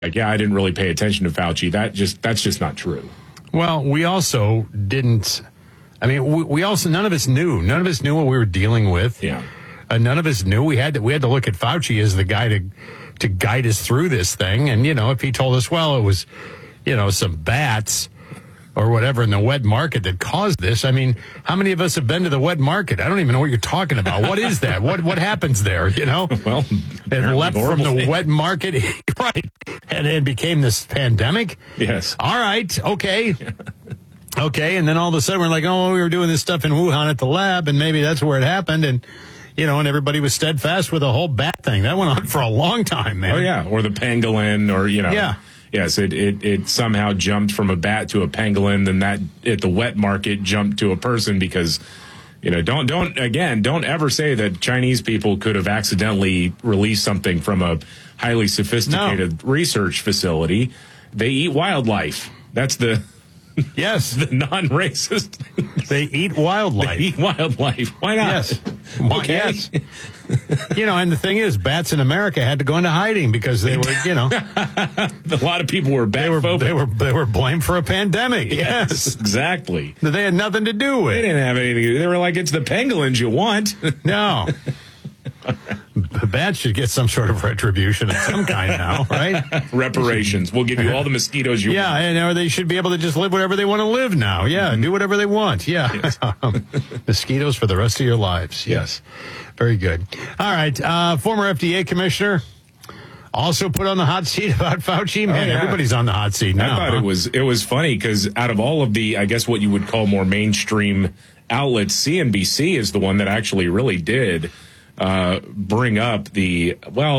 like, yeah, I didn't really pay attention to Fauci. That's just not true. Well, we also didn't. I mean, we also, none of us knew. None of us knew what we were dealing with. Yeah. None of us knew. We had to look at Fauci as the guy to guide us through this thing. And, if he told us, well, it was, some bats or whatever in the wet market that caused this. I mean, how many of us have been to the wet market? I don't even know what you're talking about. What is that? What happens there, Well, it left from the wet market, right, and it became this pandemic? Yes. All right, okay. Okay, and then all of a sudden we're like, oh, we were doing this stuff in Wuhan at the lab, and maybe that's where it happened, and and everybody was steadfast with the whole bat thing. That went on for a long time, man. Oh, yeah, or the pangolin, or, Yeah. Yes, it somehow jumped from a bat to a pangolin, then that at the wet market jumped to a person because, don't ever say that Chinese people could have accidentally released something from a highly sophisticated research facility. They eat wildlife. That's the non-racist. They eat wildlife. They eat wildlife. Why not? Yes. Okay. Yes. And the thing is, bats in America had to go into hiding because they were, a lot of people were bat-phobic. They were blamed for a pandemic. Yes, exactly. That they had nothing to do with. They didn't have anything. They were like, it's the pangolins you want. No. The bats should get some sort of retribution of some kind now, right? Reparations. We'll give you all the mosquitoes you want. Yeah, or they should be able to just live whatever they want to live now. Yeah, do whatever they want. Yeah. Yes. Mosquitoes for the rest of your lives. Yes. Very good. All right. Former FDA commissioner also put on the hot seat about Fauci. Man, everybody's on the hot seat now. I thought it was funny because out of all of the, I guess what you would call more mainstream outlets, CNBC is the one that actually really did bring up the,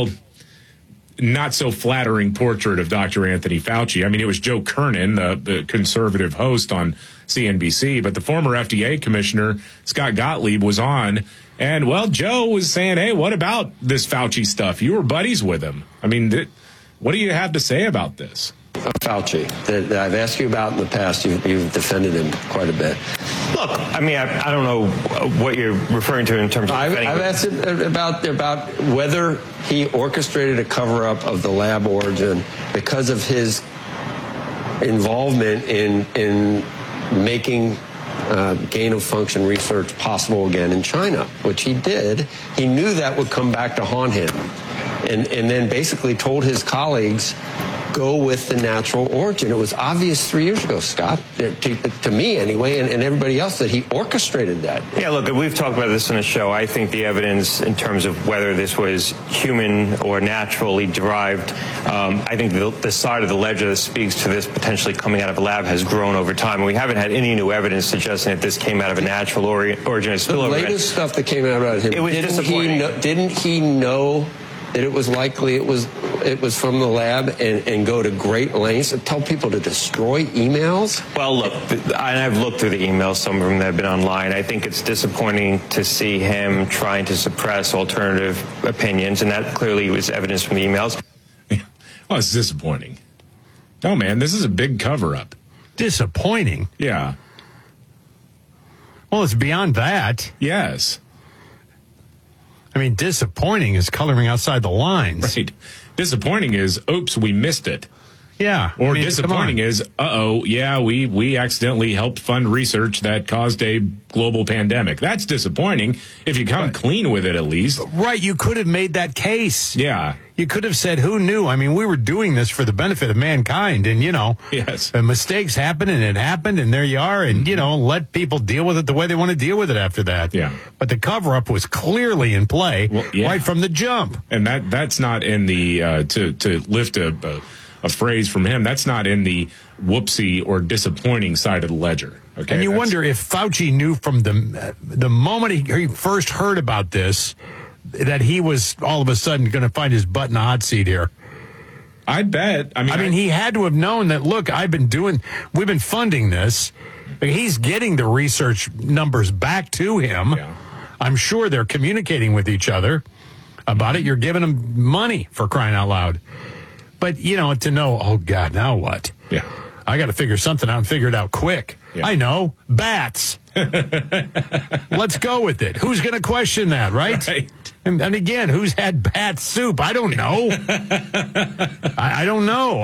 not so flattering portrait of Dr. Anthony Fauci. I mean, it was Joe Kernan, the conservative host on CNBC, but the former FDA commissioner, Scott Gottlieb, was on. And, Joe was saying, hey, what about this Fauci stuff? You were buddies with him. I mean, what do you have to say about this? Fauci, that I've asked you about in the past. You've defended him quite a bit. Look, I mean, I don't know what you're referring to in terms of I've asked him about whether he orchestrated a cover-up of the lab origin because of his involvement in making gain-of-function research possible again in China, which he did. He knew that would come back to haunt him, and then basically told his colleagues, go with the natural origin. It was obvious 3 years ago, Scott, to me anyway, and everybody else, that he orchestrated that. Yeah, look, we've talked about this in the show. I think the evidence in terms of whether this was human or naturally derived, I think the side of the ledger that speaks to this potentially coming out of a lab has grown over time. And we haven't had any new evidence suggesting that this came out of a natural origin. The latest stuff that came out about him, it was disappointing. Didn't he know that it was likely it was from the lab and go to great lengths and tell people to destroy emails? Well, look, I've looked through the emails, some of them that have been online. I think it's disappointing to see him trying to suppress alternative opinions, and that clearly was evidence from the emails. Well, it's disappointing. No, man, this is a big cover-up. Disappointing? Yeah. Well, it's beyond that. Yes. I mean, disappointing is coloring outside the lines. Right. Disappointing is, oops, we missed it. Yeah. Or disappointing is, we accidentally helped fund research that caused a global pandemic. That's disappointing if you come clean with it at least. Right. You could have made that case. Yeah. You could have said, who knew? I mean, we were doing this for the benefit of mankind, and, yes, mistakes happen, and it happened, and there you are, and, let people deal with it the way they want to deal with it after that. Yeah. But the cover-up was clearly in play right from the jump. And that's not in the, to lift a phrase from him, that's not in the whoopsie or disappointing side of the ledger. Okay. And you wonder if Fauci knew from the moment he first heard about this that he was all of a sudden going to find his butt in the hot seat here. I bet. I mean, he had to have known that, look, we've been funding this. He's getting the research numbers back to him. Yeah. I'm sure they're communicating with each other about it. You're giving them money, for crying out loud. But, to know, oh, God, now what? Yeah. I got to figure something out and figure it out quick. Yeah. I know. Bats. Let's go with it. Who's going to question that, right? Right. And again, who's had bat soup? I don't know. I don't know.